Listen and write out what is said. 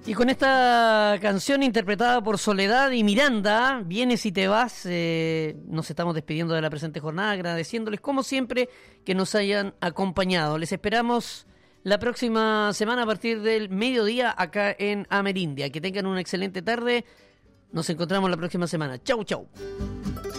Y con esta canción interpretada por Soledad y Miranda, Vienes y te vas, nos estamos despidiendo de la presente jornada, agradeciéndoles como siempre que nos hayan acompañado. Les esperamos la próxima semana a partir del mediodía acá en Amerindia. Que tengan una excelente tarde. Nos encontramos la próxima semana. Chau, chau.